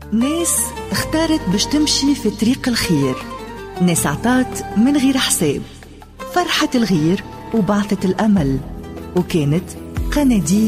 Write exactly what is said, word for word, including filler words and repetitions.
ناس اختارت باش تمشي في طريق الخير، ناس عطات من غير حساب، فرحة الغير وبعثت الأمل، وكانت قناديل